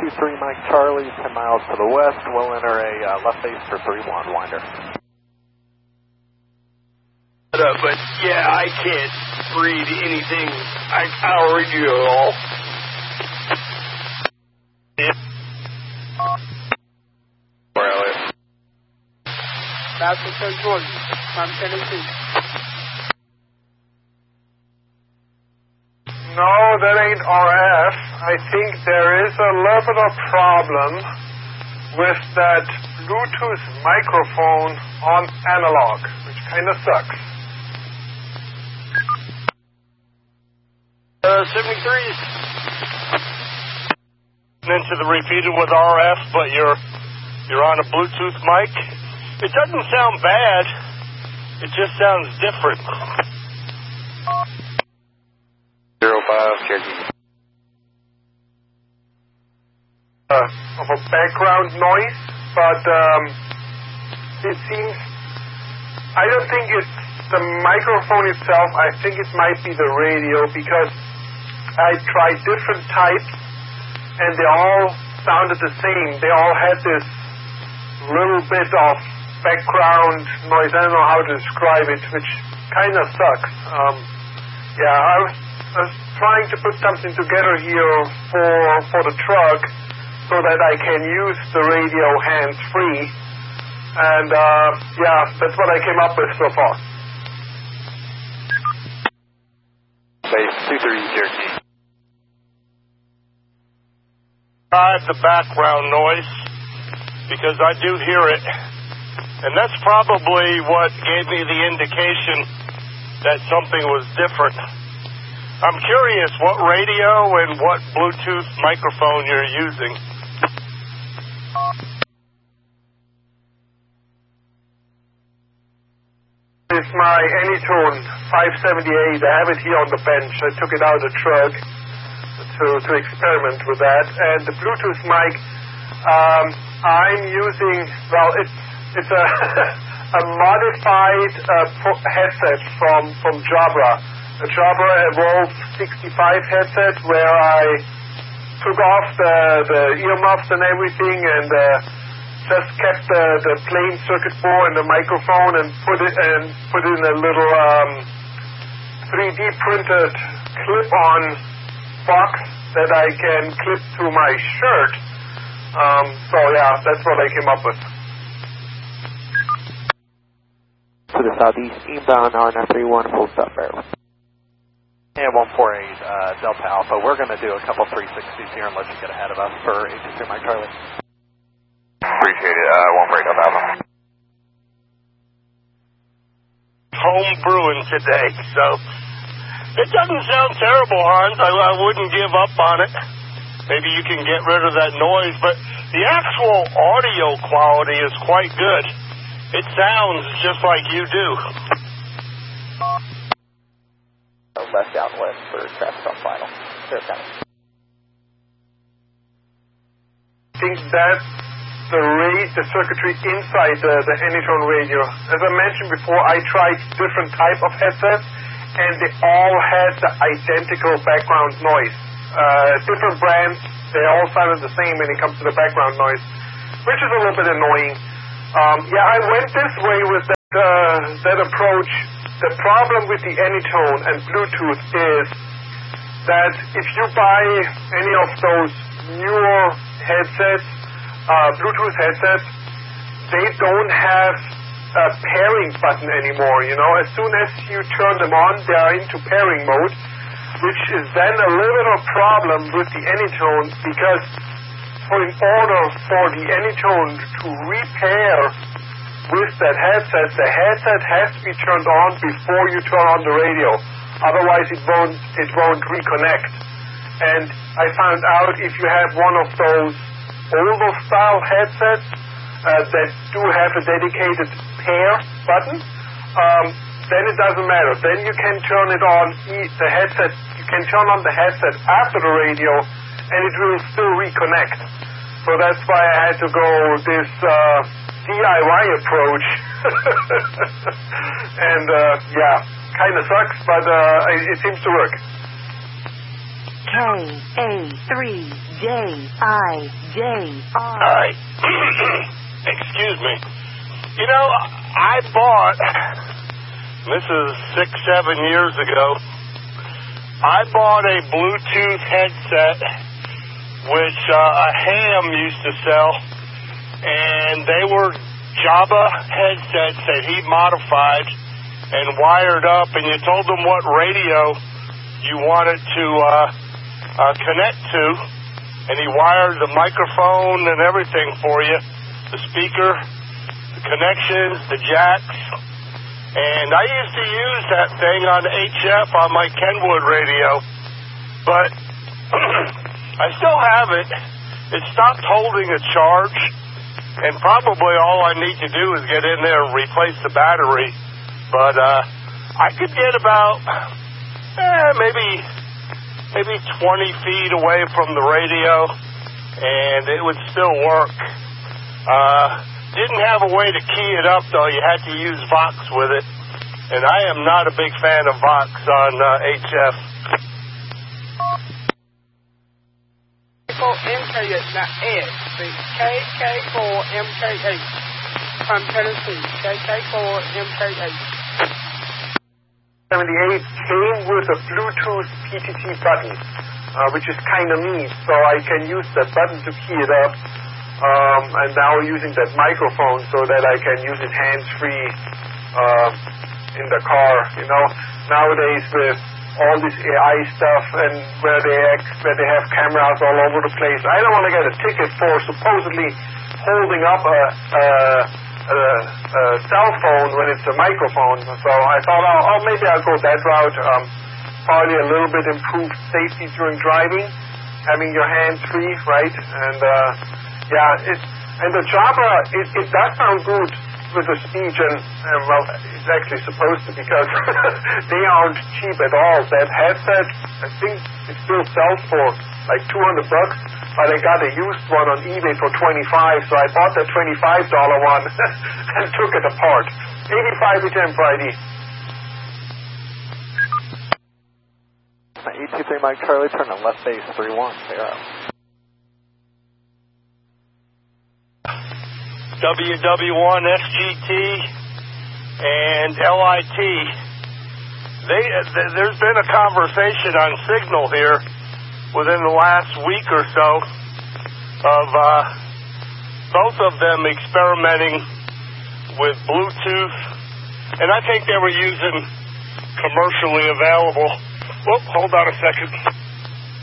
823 Mike Charlie, 10 miles to the west. We'll enter a left base for 3-1 winder. But yeah, I can't read anything. I don't read you at all. Where Elliot? That's the third one. I'm 17. No, that ain't RF. I think there is a little bit of problem with that Bluetooth microphone on analog, which kind of sucks. 73. Into the repeater with RF, but you're on a Bluetooth mic. It doesn't sound bad. It just sounds different. 05 Cherokee. Of a background noise, but it seems, I don't think it's the microphone itself. I think it might be the radio, because I tried different types and they all sounded the same. They all had this little bit of background noise. I don't know how to describe it, which kind of sucks. I was trying to put something together here for the truck so that I can use the radio hands-free. And that's what I came up with so far. Base 23 Cherokee. The background noise, because I do hear it, and that's probably what gave me the indication that something was different. I'm curious what radio and what Bluetooth microphone you're using. It's my Anytone 578. I have it here on the bench. I took it out of the truck to experiment with that. And the Bluetooth mic, I'm using, well, it's a a modified headset from Jabra. The Jabra Evolve 65 headset, where I took off the earmuffs and everything and just kept the plain circuit board and the microphone and put in a little 3D printed clip-on box that I can clip to my shirt. That's what I came up with. To the southeast, inbound RNF31, full stop barrel. And 148 Delta Alpha. We're going to do a couple 360s here and let you get ahead of us for 823 Mike Charlie. Appreciate it. 148 Delta Alpha. Home brewing today, so it doesn't sound terrible, Hans. I wouldn't give up on it. Maybe you can get rid of that noise, but the actual audio quality is quite good. It sounds just like you do. Left downwind for traffic on final. Fair County. I think that's the circuitry inside the Anytone radio. As I mentioned before, I tried different type of headsets, and they all had the identical background noise. Different brands, they all sounded the same when it comes to the background noise, which is a little bit annoying. I went this way with that approach. The problem with the Anytone and Bluetooth is that if you buy any of those newer headsets, Bluetooth headsets, they don't have a pairing button anymore. You know, as soon as you turn them on, they are into pairing mode, which is then a little bit of a problem with the Anytone, because in order for the Anytone to repair with that headset, the headset has to be turned on before you turn on the radio. Otherwise, it won't reconnect. And I found out if you have one of those older style headsets that do have a dedicated pair button, then it doesn't matter. Then you can turn it on the headset. You can turn on the headset after the radio, and it will still reconnect. So that's why I had to go this DIY approach. And kind of sucks, but it seems to work. All right. Excuse me. You know, I bought, this is 6-7 years ago, I bought a Bluetooth headset, which a ham used to sell, and they were Jabba headsets that he modified and wired up, and you told them what radio you wanted to connect to, and he wired the microphone and everything for you, the speaker, the connections, the jacks. And I used to use that thing on HF on my Kenwood radio, but I still have it. It stopped holding a charge, and probably all I need to do is get in there and replace the battery. But I could get about maybe 20 feet away from the radio, and it would still work. Didn't have a way to key it up, though. You had to use Vox with it, and I am not a big fan of Vox on HF. MK8, not Ed. The KK4MK8 from Tennessee. KK4MK8. 78 came with a Bluetooth PTT button, which is kind of neat. So I can use that button to key it up. And now using that microphone so that I can use it hands-free in the car. You know, nowadays with all this AI stuff and where they have cameras all over the place, I don't want to get a ticket for supposedly holding up a cell phone when it's a microphone. So I thought, maybe I'll go that route. Probably a little bit improved safety during driving, having your hands free, right? And and the Jabra, it does sound good with the speech, and well, it's actually supposed to, because they aren't cheap at all. That headset, I think it still sells for like $200, but I got a used one on eBay for $25, so I bought the $25 one and took it apart. 85 return Friday. 823 Mike Charlie, turn to left base 31, clear up. WW1 SGT and LIT. There's been a conversation on Signal here within the last week or so of both of them experimenting with Bluetooth, and I think they were using commercially available. Whoop, hold on a second.